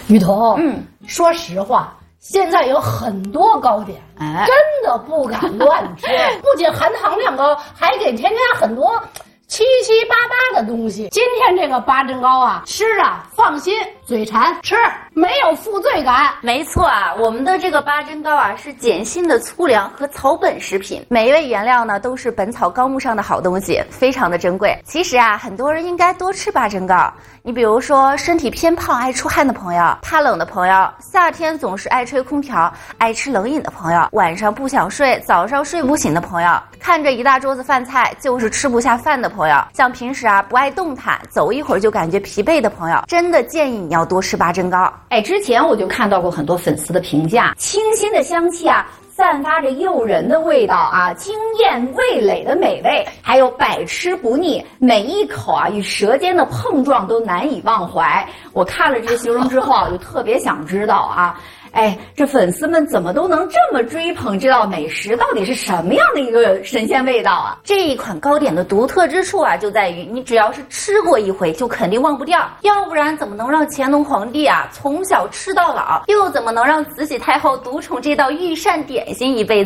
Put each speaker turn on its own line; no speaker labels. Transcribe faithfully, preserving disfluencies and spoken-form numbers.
雨桐，
嗯，
说实话，现在有很多糕点，
哎，
真的不敢乱吃，不仅含糖量高，还给添加很多七七八八的东西。今天这个八珍糕啊，吃啊放心，嘴馋吃没有负罪感。
没错啊，我们的这个八珍糕啊是碱性的粗粮和草本食品，每一味原料呢都是《本草纲目》上的好东西，非常的珍贵。其实啊，很多人应该多吃八珍糕。你比如说身体偏胖爱出汗的朋友，怕冷的朋友，夏天总是爱吹空调爱吃冷饮的朋友，晚上不想睡早上睡不醒的朋友，看着一大桌子饭菜就是吃不下饭的朋友，像平时啊不爱动弹走一会儿就感觉疲惫的朋友，真的建议你要多吃八珍糕。
哎，之前我就看到过很多粉丝的评价，清新的香气啊，散发着诱人的味道啊，惊艳味蕾的美味，还有百吃不腻，每一口啊与舌尖的碰撞都难以忘怀。我看了这个形容之后啊，我就特别想知道啊，哎，这粉丝们怎么都能这么追捧这道美食？到底是什么样的一个神仙味道啊？
这一款糕点的独特之处啊，就在于你只要是吃过一回，就肯定忘不掉。要不然怎么能让乾隆皇帝啊从小吃到老？又怎么能让慈禧太后独宠这道御膳点心一辈子？